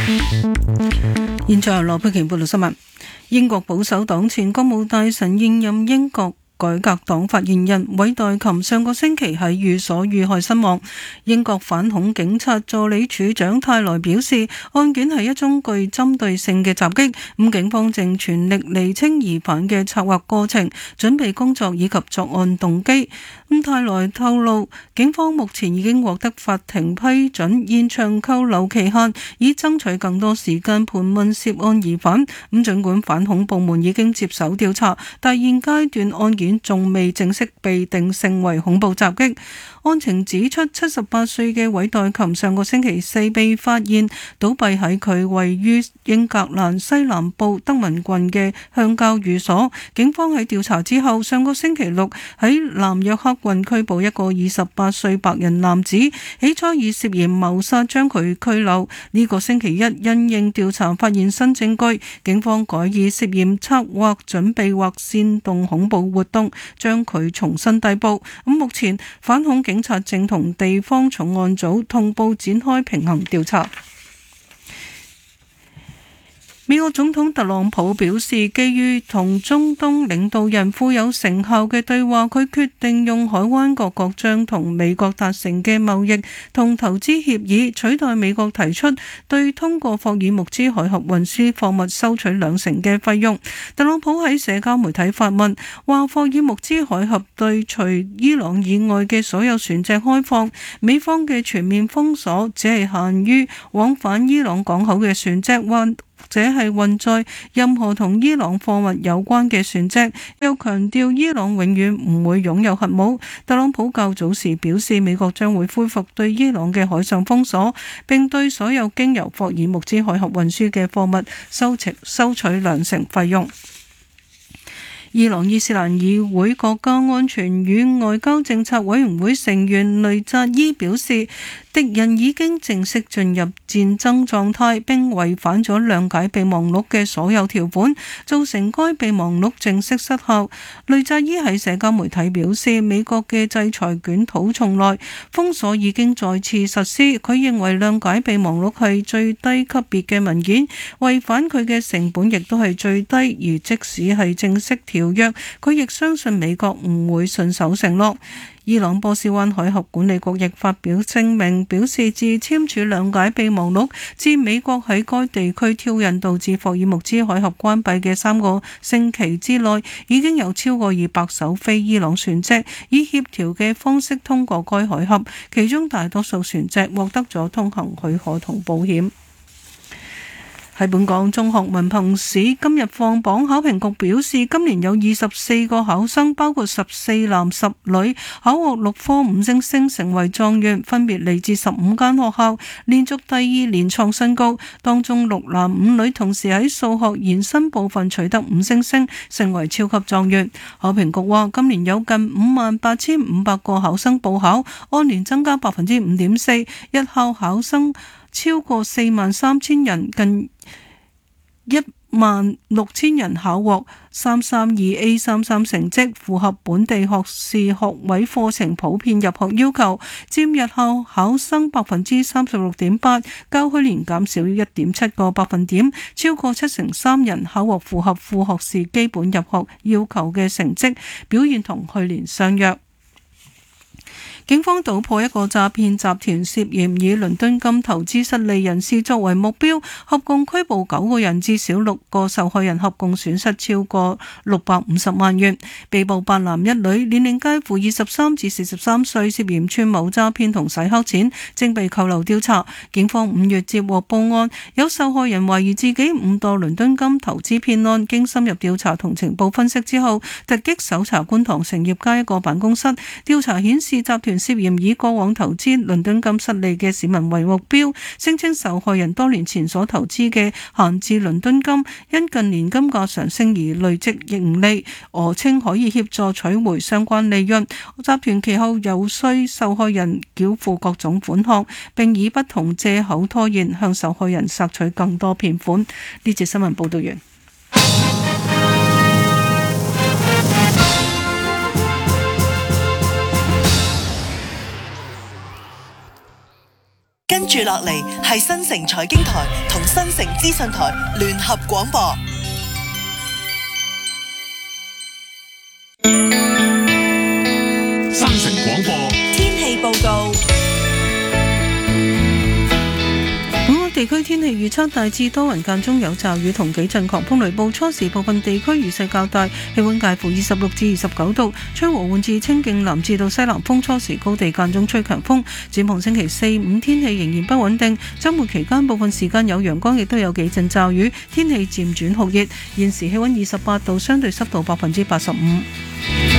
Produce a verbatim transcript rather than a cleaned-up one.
現在由羅佩瓊報道新聞。英國保守黨前國務大臣、現任英國改革黨發言人韋代琴上個星期喺寓所遇害身亡。英國反恐警察助理處長泰萊表示，案件係一宗具針對性嘅襲擊，咁警方正全力釐清疑犯嘅策劃過程、準備工作以及作案動機。咁泰萊透露，警方目前已經獲得法庭批准延長扣留期限，以爭取更多時間盤問涉案疑犯。咁儘管反恐部門已經接手調查，但現階段案件仲未正式被定性為恐怖襲擊。案情指出，七十八歲嘅韋代琴上個星期四被發現倒斃喺佢位於英格蘭西南部德文郡嘅鄉郊寓所。警方喺調查之後，上個星期六喺南約克郡拘捕一個二十八歲白人男子，起初以涉嫌謀殺將佢拘留。呢個星期一因應調查發現新證據，警方改以涉嫌策劃、準備或煽動恐怖活動將佢重新逮捕。咁目前反恐警察正同地方重案組同步展開平衡調查。美國總統特朗普表示，基於同中東領導人富有成效嘅對話，佢決定用海灣各國將同美國達成嘅貿易同投資協議取代美國提出對通過霍爾木茲海峽運輸貨物收取兩成嘅費用。特朗普喺社交媒體發文話，霍爾木茲海峽對除伊朗以外嘅所有船隻開放，美方嘅全面封鎖只係限於往返伊朗港口嘅船隻，或者係運載任何同伊朗貨物有關嘅船隻。又強調伊朗永遠唔會擁有核武。特朗普較早時表示，美國將會恢復對伊朗嘅海上封鎖，並對所有經由霍爾木茲海峽運輸嘅貨物收取收取兩成費用。伊朗伊斯蘭議會國家安全與外交政策委員會成員雷扎伊表示，敵人已經正式進入戰爭狀態，並違反咗諒解備忘錄嘅所有條款，造成該備忘錄正式失效。雷扎伊喺社交媒體表示，美國嘅制裁捲土重來，封鎖已經再次實施。佢認為諒解備忘錄係最低級別嘅文件，違反佢嘅成本亦都係最低，而即使係正式條約，佢亦相信美國唔會信守承諾。伊朗波斯灣海峽管理局亦發表聲明，表示自簽署諒解備忘錄至美國喺該地區挑釁導致霍爾木茲海峽關閉嘅三個星期之內，已經有超過二百艘非伊朗船隻以協調嘅方式通過該海峽，其中大多數船隻獲得咗通行許可同保險。喺本港中學文憑試今日放榜，考評局表示今年有二十四個考生，包括十四男十女，考獲六科五星星成為狀元，分別嚟自十五間學校，連續第二年創新高。當中六男五女同時喺數學延伸部分取得五星星，成為超級狀元。考評局話今年有近五萬八千五百個考生報考，按年增加百分之五點四，日校考生超過四萬三千人，近一萬六千人考獲三三二 A 三三成績，符合本地學士學位課程普遍入學要求，佔日校考生百分之三十六點八，較去年減少一點七個百分點，超過七成三人考獲符合副學士基本入學要求嘅成績，表現同去年相若。警方搗破一個詐騙集團，涉嫌以倫敦金投資失利人士作為目標，合共拘捕九個人，至少六個受害人合共損失超過六百五十萬元。被捕八男一女，年齡介乎二十三至四十三歲，涉嫌串謀詐騙同洗黑錢，正被扣留調查。警方五月接獲報案，有受害人懷疑自己誤墮倫敦金投資騙案，經深入調查同情報分析之後，突擊搜查觀塘成業街一個辦公室，調查顯示集團涉嫌以過往投資倫敦金失利嘅市民為目標，聲稱受害人多年前所投資嘅閒置倫敦金因近年金價上升而累積盈利，訛稱可以協助取回相關利潤。集團其後遊說受害人繳付各種款項，並以不同借口拖延，向受害人索取更多騙款。呢節新聞報道完。 跟住住落嚟係新城財經台同新城資訊台聯合廣播。 新城廣播天氣報告。 本港地區天氣預測大致多雲，間中有驟雨同幾陣狂風雷暴，初時部分地區雨勢較大，氣溫介乎二十六至二十九度，吹和緩至清勁南至到西南風，初時高地間中吹強風。展望星期四五天氣仍然不穩定，周末期間部分時間有陽光，亦都有幾陣驟雨，天氣漸轉酷熱。現時氣溫二十八度，相對濕度百分之八十五。